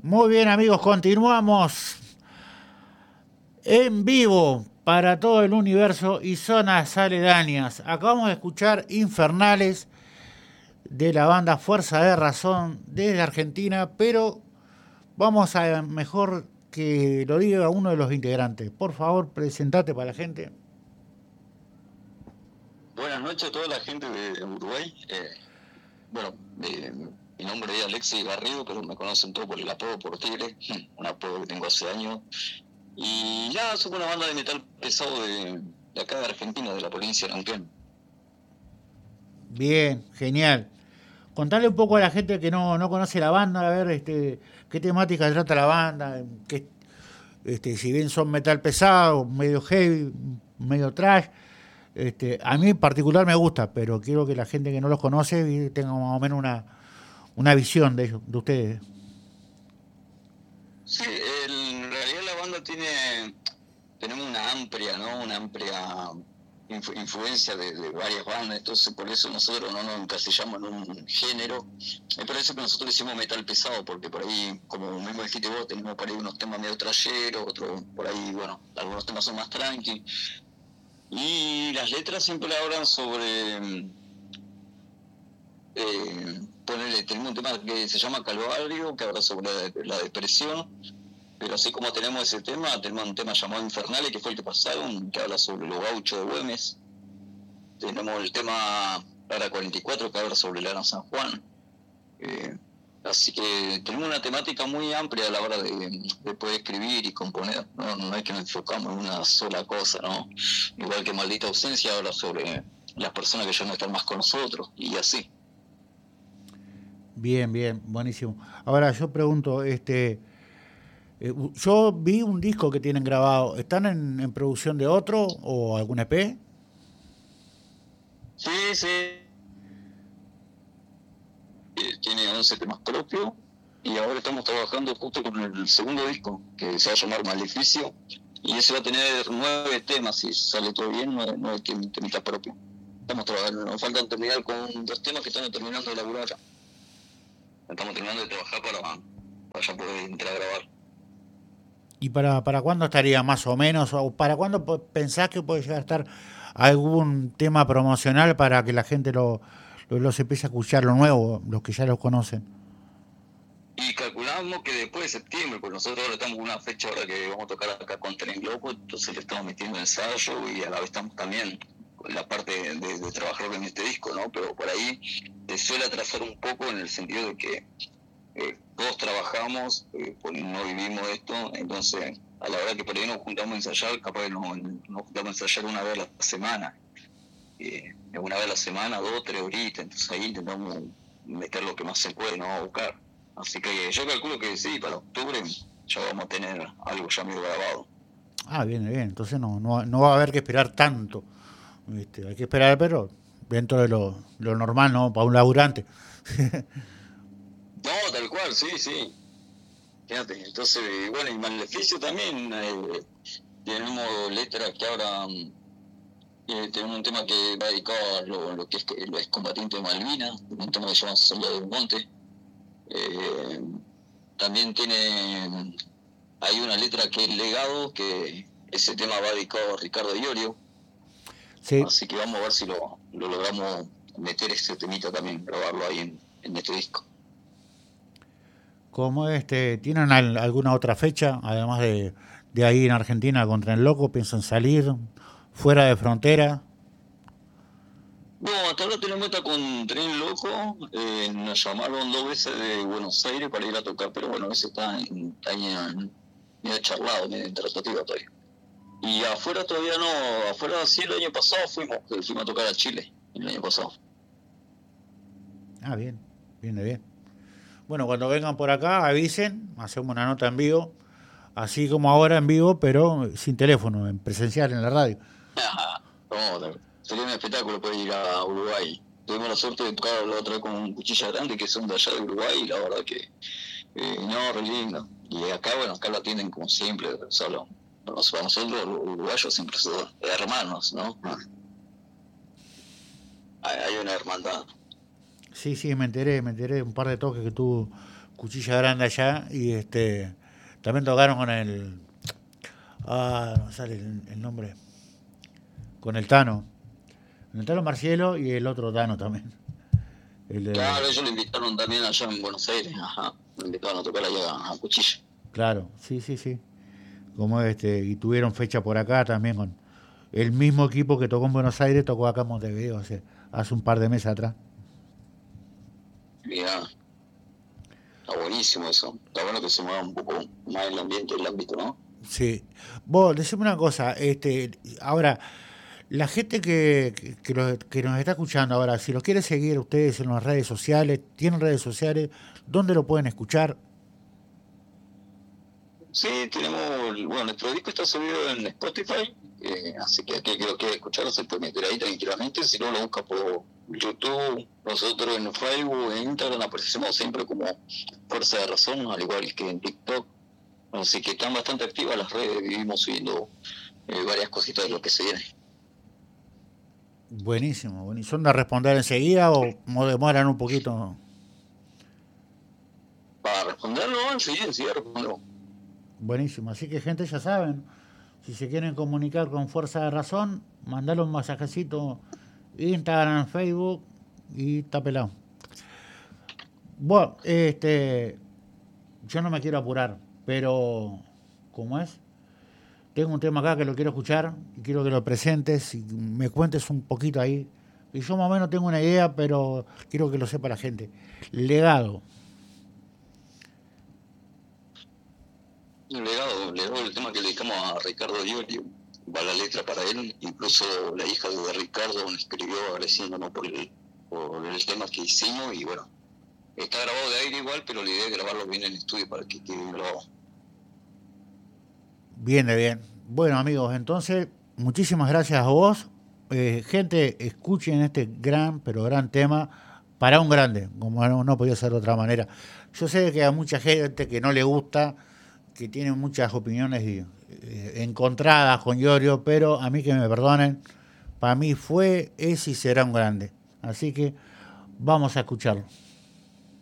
Muy bien, amigos, continuamos en vivo para todo el universo y zonas aledañas. Acabamos de escuchar Infernales de la banda Fuerza de Razón desde Argentina, pero vamos a mejor que lo diga uno de los integrantes. Por favor, presentate para la gente. Buenas noches a toda la gente de Uruguay. Mi nombre es Alexis Garrido, pero me conocen todos por el apodo por Tigre, un apodo que tengo hace años. Y ya somos una banda de metal pesado de acá de Argentina, de la provincia de Neuquén. Bien, genial. Contarle un poco a la gente que no conoce la banda, a ver qué temática trata la banda, si bien son metal pesado, medio heavy, medio trash. A mí en particular me gusta, pero quiero que la gente que no los conoce tenga más o menos una visión de ellos, de ustedes. Sí, en realidad la banda tenemos una amplia influencia de varias bandas, entonces por eso nosotros no nos encasillamos en un género. Me parece que nosotros hicimos metal pesado, porque por ahí, como mismo dijiste vos, tenemos por ahí unos temas medio trasheros, otros por ahí, bueno, algunos temas son más tranqui. Y las letras siempre hablan sobre, tenemos un tema que se llama Calvario, que habla sobre la depresión, pero así como tenemos ese tema, tenemos un tema llamado Infernales, que fue el que pasaron, que habla sobre los gauchos de Güemes. Tenemos el tema Para 44, que habla sobre Lana San Juan. Así que tenemos una temática muy amplia a la hora de poder escribir y componer. No es que nos enfocamos en una sola cosa, ¿no? Igual que Maldita Ausencia habla sobre las personas que ya no están más con nosotros, y así. Bien, bien, buenísimo. Ahora yo pregunto, yo vi un disco que tienen grabado. ¿Están en producción de otro o algún EP? Sí, sí. Tiene 11 temas propios y ahora estamos trabajando justo con el segundo disco, que se va a llamar Maleficio, y ese va a tener 9 temas, si sale todo bien, 9 temas propios. Estamos trabajando, nos faltan terminar con 2 temas que estamos terminando de elaborar. Estamos terminando de trabajar para ya poder entrar a grabar. ¿Y para cuándo estaría más o menos? ¿O para cuándo pensás que puede llegar a estar algún tema promocional para que la gente los empiece a escuchar lo nuevo, los que ya los conocen? Y calculamos que después de septiembre, pues nosotros ahora estamos en una fecha ahora que vamos a tocar acá con Tren Loco, entonces le estamos metiendo ensayo y a la vez estamos también con la parte de trabajar en este disco, ¿no? Pero por ahí se suele atrasar un poco en el sentido de que todos trabajamos, pues no vivimos esto, entonces a la hora que por ahí nos juntamos a ensayar, capaz que nos juntamos a ensayar una vez a la semana, una vez a la semana, 2 o 3 horitas, entonces ahí intentamos meter lo que más se puede, ¿no? A buscar. Así que yo calculo que sí, para octubre ya vamos a tener algo ya medio grabado. Ah, bien, bien, entonces no va a haber que esperar tanto. Hay que esperar, pero dentro de lo normal, ¿no? Para un laburante. No, tal cual, sí. Fíjate, entonces, bueno, y Maleficio también, tenemos letras que ahora, tenemos un tema que va dedicado a lo que es los excombatientes de Malvinas, un tema que se llama Soldado del Monte. También hay una letra que es Legado, que ese tema va dedicado a Ricardo Iorio. Sí. Así que vamos a ver si lo logramos meter ese temita también, grabarlo ahí en este disco. ¿Cómo tienen alguna otra fecha, además de ahí en Argentina con Tren Loco? ¿Piensan salir fuera de frontera? No, hasta ahora tenemos meta con Tren Loco. Nos llamaron 2 veces de Buenos Aires para ir a tocar, pero bueno, ese está medio charlado, medio en tratativa todavía. Y afuera todavía no, afuera sí el año pasado fuimos a tocar a Chile, el año pasado. Ah, bien. Bueno, cuando vengan por acá, avisen, hacemos una nota en vivo, así como ahora en vivo, pero sin teléfono, en presencial en la radio. Sería un espectáculo poder ir a Uruguay. Tuvimos la suerte de tocar la otra vez con Cuchilla Grande, que son de allá de Uruguay, y la verdad que, re lindo. Y acá lo atienden como siempre, solo. Para nosotros los uruguayos siempre son hermanos, ¿no? Hay una hermandad. Sí, sí, me enteré de un par de toques que tuvo Cuchilla Grande allá y también tocaron con no sale el nombre, con el Tano Marcielo y el otro Tano también. Claro, ellos lo invitaron también allá en Buenos Aires, ajá. Lo invitaron a tocar allá a Cuchillo. Claro, sí, sí, sí. Como y tuvieron fecha por acá también con el mismo equipo que tocó en Buenos Aires, tocó acá en Montevideo hace un par de meses atrás. Mirá, está buenísimo eso. Está bueno que se mueva un poco más el ambiente, el ámbito, ¿no? Sí. Vos, decime una cosa, ahora, la gente que nos está escuchando ahora, si los quiere seguir ustedes en las redes sociales, tienen redes sociales, ¿dónde lo pueden escuchar? Sí, bueno, nuestro disco está subido en Spotify, así que aquel que lo quiera escuchar se puede meter ahí tranquilamente, si no lo busca por YouTube, nosotros en Facebook, en Instagram aparecemos siempre como Fuerza de Razón, al igual que en TikTok, así que están bastante activas las redes, vivimos subiendo varias cositas de lo que se viene. Buenísimo, buenísimo. ¿Son de responder enseguida o demoran un poquito? Para responderlo, enseguida respondemos. Buenísimo, así que gente ya saben, si se quieren comunicar con Fuerza de Razón, mandale un mensajecito Instagram, Facebook y está pelado. Bueno, yo no me quiero apurar, pero ¿cómo es? Tengo un tema acá que lo quiero escuchar y quiero que lo presentes y me cuentes un poquito ahí. Y yo más o menos tengo una idea, pero quiero que lo sepa la gente. Legado. Legado el tema que le dedicamos a Ricardo Diori, va la letra para él, incluso la hija de Ricardo me escribió agradeciéndonos por el tema que hicimos y bueno, está grabado de aire igual, pero la idea es grabarlo bien en el estudio para que quede grabado. Bien, de bien. Bueno, amigos, entonces, muchísimas gracias a vos. Gente, escuchen este gran, pero gran tema para un grande, como no podía ser de otra manera. Yo sé que hay mucha gente que no le gusta, que tiene muchas opiniones encontradas con Iorio, pero a mí que me perdonen, para mí es y será un grande. Así que vamos a escucharlo.